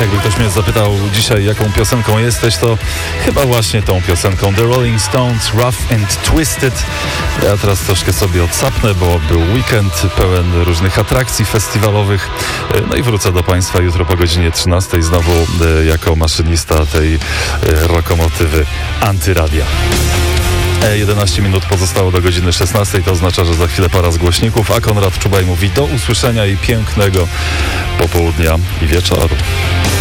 Jakby ktoś mnie zapytał dzisiaj, jaką piosenką jesteś, to chyba właśnie tą piosenką The Rolling Stones, Rough and Twisted. Ja teraz troszkę sobie odsapnę, bo był weekend pełen różnych atrakcji festiwalowych. No i wrócę do Państwa jutro po godzinie 13 znowu jako maszynista tej lokomotywy Antyradia. 11 minut pozostało do godziny 16, to oznacza, że za chwilę para z głośników, a Konrad Czubaj mówi do usłyszenia i pięknego popołudnia i wieczoru.